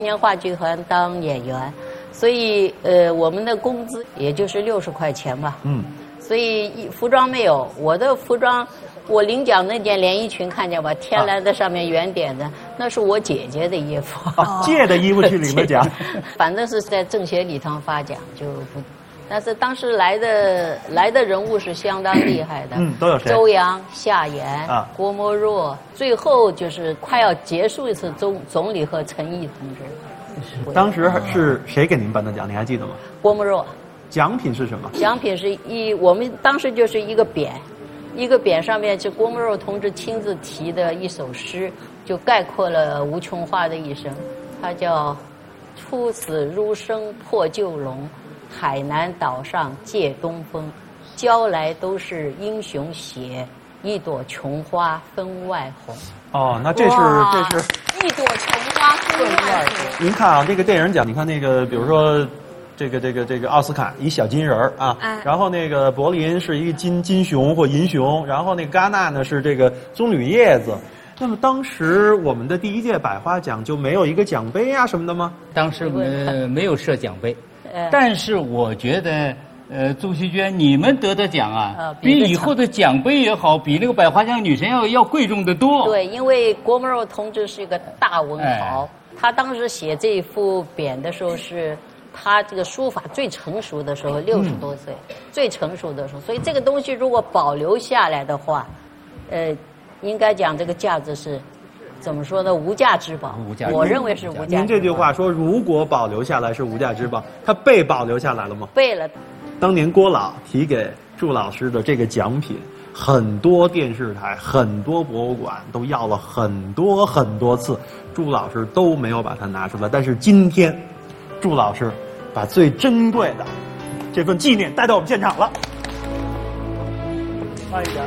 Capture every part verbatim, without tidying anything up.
年话剧团当演员，所以呃，我们的工资也就是六十块钱吧。嗯。所以服装没有，我的服装，我领奖那件连衣裙看见吧，天蓝的上面圆点的，那是我姐姐的衣服。 哦，借的衣服去领的奖。 反正是在政协礼堂发奖，就不。但是当时来的来的人物是相当厉害的， 嗯，都有谁？ 周扬、夏言、啊、郭沫若，最后就是快要结束一次总总理和陈毅同志。 当时是谁给您颁的奖？你还记得吗？ 郭沫若。 奖品是什么？ 奖品是一，我们当时就是一个匾，一个匾上面是郭沫若同志亲自题的一首诗，就概括了吴琼花的一生。他叫“出死入生破旧笼，海南岛上借东风，交来都是英雄血，一朵琼花分外红。” 哦，那这是这是一朵琼花分外红。 您看啊，这个电影奖，你看那个，比如说。这个这个这个奥斯卡一小金人儿啊，哎、然后那个柏林是一个金金熊或银熊，然后那个戛纳呢是这个棕榈叶子。那么当时我们的第一届百花奖就没有一个奖杯啊什么的吗？ 当时没没有设奖杯，但是我觉得，呃，朱锡娟你们得的奖啊，呃、比以后的奖杯也好，比那个百花奖女神要要贵重得多。 对，因为郭沫若同志是一个大文豪，哎、他当时写这一副匾的时候是。他这个书法最成熟的时候，六十多岁，嗯、最成熟的时候，所以这个东西如果保留下来的话，呃，应该讲这个价值是，怎么说呢？无价之宝。无价，我认为是无价之宝。 您这句话说，如果保留下来是无价之宝，它被保留下来了吗？ 被了。 当年郭老提给祝老师的这个奖品，很多电视台、很多博物馆都要了很多很多次，祝老师都没有把它拿出来。但是今天。祝老师把最珍贵的这份纪念带到我们现场了，慢一点。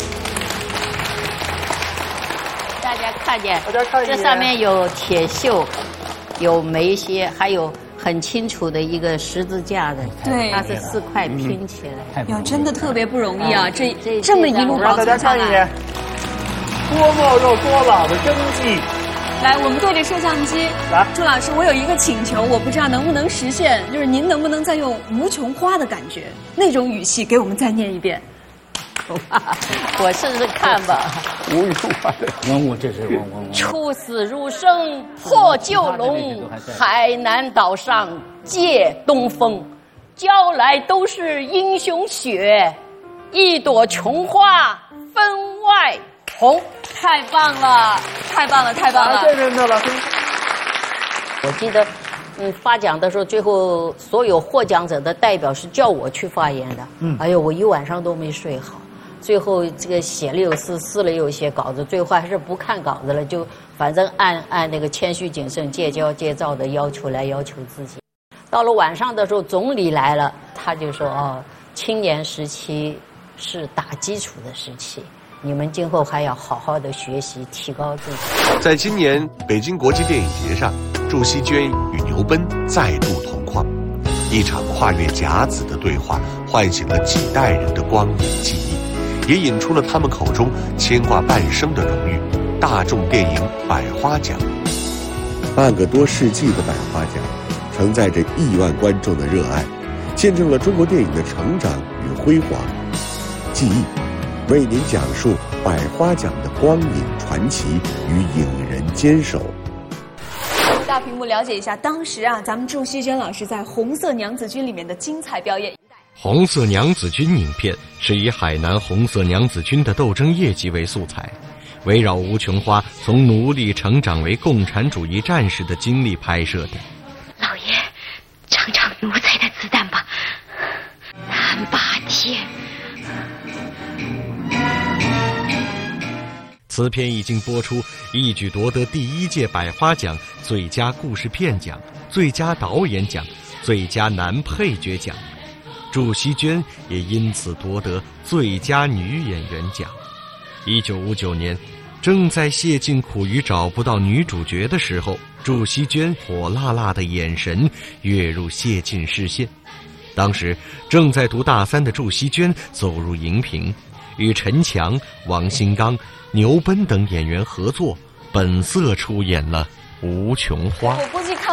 大家看见，这上面有铁锈，有梅楔，还有很清楚的一个十字架的， 对， 它是四块拼起来。 哟，真的特别不容易啊！这这么一路保存下来。 郭沫若郭老的真迹。 来，我们对着摄像机。来，朱老师，我有一个请求，我不知道能不能实现，就是您能不能再用吴琼花的感觉，那种语气给我们再念一遍。 我试试看吧。 吴琼花的文物，这是文物。 出死入生破旧笼，海南岛上借东风，交来都是英雄血，一朵琼花分外红。太棒了， 太棒了，太棒了！ 谢谢您，老师。 我记得，嗯，发奖的时候，最后所有获奖者的代表是叫我去发言的。嗯，哎呦，我一晚上都没睡好。最后这个写了又撕，撕了又写稿子，最后还是不看稿子了，就反正按按那个谦虚谨慎、戒骄戒躁的要求来要求自己。到了晚上的时候，总理来了，他就说：“哦，青年时期是打基础的时期。”你们今后还要好好的学习，提高自己。 在今年北京国际电影节上，祝锡娟与牛犇再度同框，一场跨越甲子的对话，唤醒了几代人的光影记忆，也引出了他们口中牵挂半生的荣誉——大众电影百花奖。 半个多世纪的百花奖，承载着亿万观众的热爱，见证了中国电影的成长与辉煌。记忆。为您讲述百花奖的光影传奇与影人坚守。 大屏幕了解一下，当时啊，咱们祝锡娟老师在《红色娘子军》里面的精彩表演。 红色娘子军影片是以海南红色娘子军的斗争业绩为素材，围绕吴琼花从奴隶成长为共产主义战士的经历拍摄的。 老爷，尝尝奴才的子弹吧，难拔天。 此片一经播出，一举夺得第一届百花奖最佳故事片奖、最佳导演奖、最佳男配角奖，祝锡娟也因此夺得最佳女演员奖。一九五九年，正在谢晋苦于找不到女主角的时候，祝锡娟火辣辣的眼神跃入谢晋视线。当时正在读大三的祝锡娟走入荧屏，与陈强、王新刚、牛犇等演员合作，本色出演了《吴琼花》。 我估计